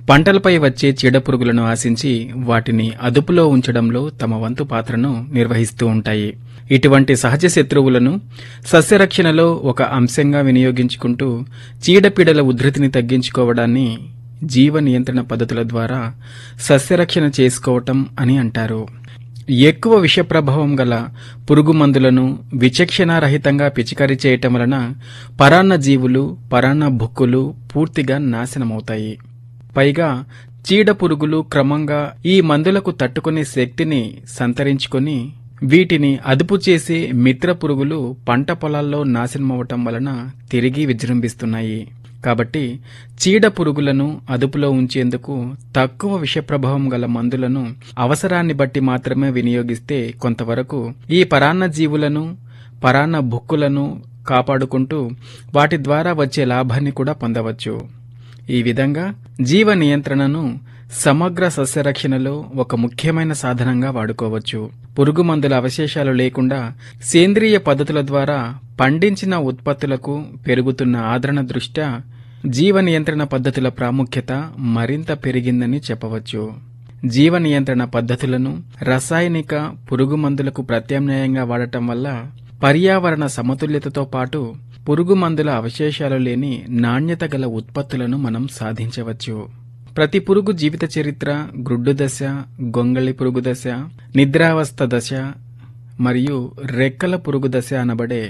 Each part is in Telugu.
పంటలపై వచ్చే చీడపురుగులను ఆశించి వాటిని అదుపులో ఉంచడంలో తమ వంతు పాత్రను నిర్వహిస్తూ ఉంటాయి. ఇటువంటి సహజ శత్రువులను సస్యరక్షణలో ఒక అంశంగా వినియోగించుకుంటూ చీడపీడల ఉధృతిని తగ్గించుకోవడాన్ని జీవ నియంత్రణ పద్ధతుల ద్వారా సస్యరక్షణ చేసుకోవటం అని అంటారు. ఎక్కువ విష ప్రభావం గల పురుగు మందులను విచక్షణారహితంగా పిచికారీ చేయటం వలన పరాన్న జీవులు, పరాన్న భుక్కులు పూర్తిగా నాశనమవుతాయి. పైగా చీడ పురుగులు క్రమంగా ఈ మందులకు తట్టుకునే శక్తిని సంతరించుకొని వీటిని అదుపు చేసే మిత్ర పురుగులు పంట పొలాల్లో నాశనమవటం వలన తిరిగి విజృంభిస్తున్నాయి. కాబట్టి చీడ పురుగులను అదుపులో ఉంచేందుకు తక్కువ విషప్రభావం గల మందులను అవసరాన్ని బట్టి మాత్రమే వినియోగిస్తే కొంతవరకు ఈ పరాన్న జీవులను, పరాన్న భుక్కులను కాపాడుకుంటూ వాటి ద్వారా వచ్చే లాభాన్ని కూడా పొందవచ్చు. ఈ విధంగా జీవ నియంత్రణను సమగ్ర సస్యరక్షణలో ఒక ముఖ్యమైన సాధనంగా వాడుకోవచ్చు. పురుగు మందుల అవశేషాలు లేకుండా సేంద్రియ పద్ధతుల ద్వారా పండించిన ఉత్పత్తులకు పెరుగుతున్న ఆదరణ దృష్ట్యా జీవ నియంత్రణ పద్ధతుల ప్రాముఖ్యత మరింత పెరిగిందని చెప్పవచ్చు. జీవ నియంత్రణ పద్ధతులను రసాయనిక పురుగు మందులకు ప్రత్యామ్నాయంగా వాడటం వల్ల పర్యావరణ సమతుల్యతతో పాటు పురుగు మందుల అవశేషాలు లేని నాణ్యత గల ఉత్పత్తులను మనం సాధించవచ్చు. ప్రతి పురుగు జీవిత చరిత్ర గ్రుడ్డు దశ, గొంగళి పురుగు దశ, నిద్రావస్థ దశ మరియు రెక్కల పురుగు దశ అనబడే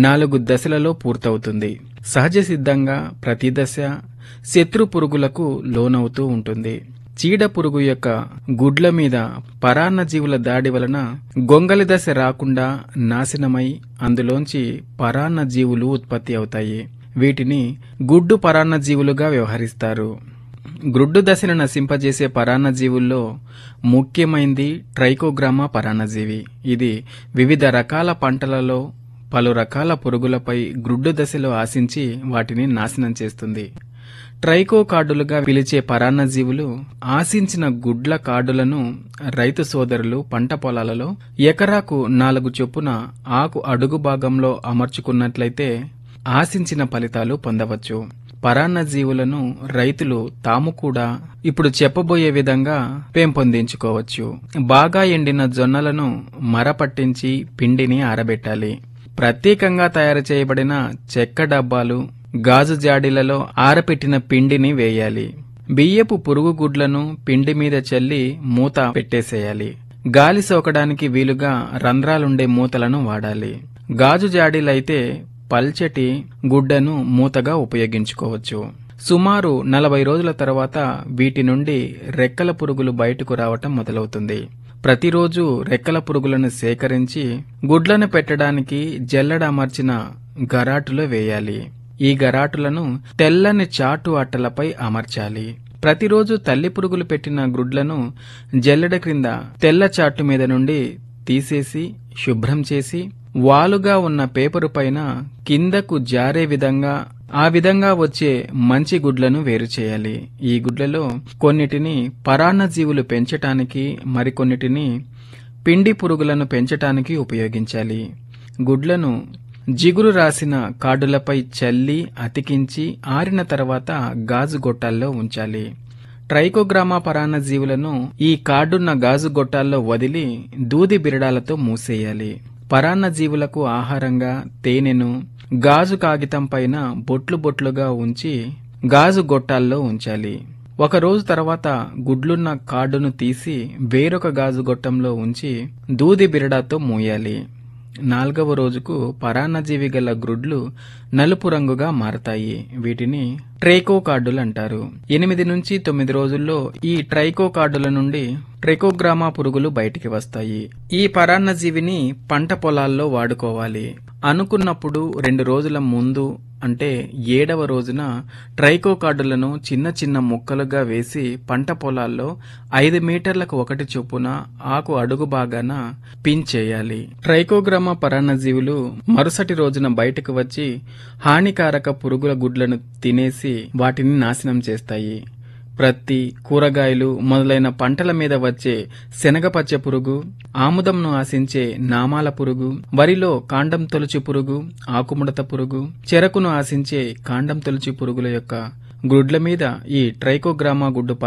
4 దశలలో పూర్తవుతుంది. సహజ సిద్ధంగా ప్రతి దశ శత్రు పురుగులకు లోనవుతూ ఉంటుంది. చీడ పురుగు యొక్క గుడ్ల మీద పరాన్న జీవుల దాడి వలన గొంగలి దశ రాకుండా నాశనమై అందులోంచి పరాన్న జీవులు ఉత్పత్తి అవుతాయి. వీటిని గుడ్డు పరాన్న జీవులుగా వ్యవహరిస్తారు. గ్రుడ్డు దశను నశింపజేసే పరాన్న జీవుల్లో ముఖ్యమైంది ట్రైకోగ్రామా పరాన్నజీవి. ఇది వివిధ రకాల పంటలలో పలు రకాల పురుగులపై గ్రుడ్డు దశలో ఆశించి వాటిని నాశనం చేస్తుంది. ట్రైకో కార్డులుగా పిలిచే పరాన్నజీవులు ఆశించిన గుడ్ల కార్డులను రైతు సోదరులు పంట పొలాలలో ఎకరాకు 4 చొప్పున ఆకు అడుగు భాగంలో అమర్చుకున్నట్లయితే ఆశించిన ఫలితాలు పొందవచ్చు. పరాన్నజీవులను రైతులు తాము కూడా ఇప్పుడు చెప్పబోయే విధంగా పెంపొందించుకోవచ్చు. బాగా ఎండిన జొన్నలను మరపట్టించి పిండిని ఆరబెట్టాలి. ప్రత్యేకంగా తయారు చేయబడిన చెక్క డబ్బాలు, గాజు జాడీలలో ఆరపెట్టిన పిండిని వేయాలి. బియ్యపు పురుగు గుడ్లను పిండి మీద చల్లి మూత పెట్టేసేయాలి. గాలి సోకడానికి వీలుగా రంధ్రాలుండే మూతలను వాడాలి. గాజు జాడీలైతే పల్చటి గుడ్డను మూతగా ఉపయోగించుకోవచ్చు. సుమారు 40 రోజుల తర్వాత వీటి నుండి రెక్కల పురుగులు బయటకు రావటం మొదలవుతుంది. ప్రతిరోజు రెక్కల పురుగులను సేకరించి గుడ్లను పెట్టడానికి జల్లెడ అమర్చిన గరాటులో వేయాలి. ఈ గరాటులను తెల్లని చాటు అట్టలపై అమర్చాలి. ప్రతిరోజు తల్లి పురుగులు పెట్టిన గుడ్లను జల్లెడ క్రింద తెల్ల చాటు మీద నుండి తీసేసి శుభ్రం చేసి వాలుగా ఉన్న పేపరు పైన కిందకు జారే విధంగా ఆ విధంగా వచ్చే మంచి గుడ్లను వేరు చేయాలి. ఈ గుడ్లలో కొన్నిటిని పరాన్నజీవులు పెంచటానికి, మరికొన్నిటిని పిండి పురుగులను పెంచటానికి ఉపయోగించాలి. గుడ్లను జిగురు రాసిన కార్డులపై చల్లి అతికించి ఆరిన తర్వాత గాజు గొట్టాల్లో ఉంచాలి. ట్రైకోగ్రామా పరాన్నజీవులను ఈ కార్డున్న గాజు గొట్టాల్లో వదిలి దూది బిరడాలతో మూసేయాలి. పరాన్నజీవులకు ఆహారంగా తేనెను గాజు కాగితం పైన బొట్లు బొట్లుగా ఉంచి గాజు గొట్టాల్లో ఉంచాలి. 1 రోజు తర్వాత గుడ్లున్న కార్డును తీసి వేరొక గాజు గొట్టంలో ఉంచి దూది బిరడాతో మూయాలి. 4వ రోజుకు పరాన్నజీవి గల గ్రుడ్లు నలుపు రంగుగా మారతాయి. వీటిని ట్రైకో కార్డులు అంటారు. 8 నుంచి 9 రోజుల్లో ఈ ట్రైకో కార్డుల నుండి ట్రైకోగ్రామా పురుగులు బయటికి వస్తాయి. ఈ పరాన్నజీవిని పంట పొలాల్లో వాడుకోవాలి. అనుకున్నప్పుడు 2 రోజుల ముందు అంటే 7వ రోజున ట్రైకో కార్డులను చిన్న చిన్న ముక్కలుగా వేసి పంట పొలాల్లో 5 మీటర్లకు 1 చొప్పున ఆకు అడుగు భాగాన పిన్ చేయాలి. ట్రైకోగ్రామా పరాన్నజీవులు మరుసటి రోజున బయటకు వచ్చి హానికారక పురుగుల గుడ్లను తినేసి వాటిని నాశనం చేస్తాయి. ప్రత్తి, కూరగాయలు మొదలైన పంటల మీద వచ్చే శనగపచ్చ పురుగు, ఆముదంను ఆశించే నామాల పురుగు, వరిలో కాండం తొలుచు పురుగు, ఆకుముడత పురుగు, చెరకును ఆశించే కాండం తొలుచు పురుగుల యొక్క గ్రుడ్ల మీద ఈ ట్రైకోగ్రామా గుడ్డు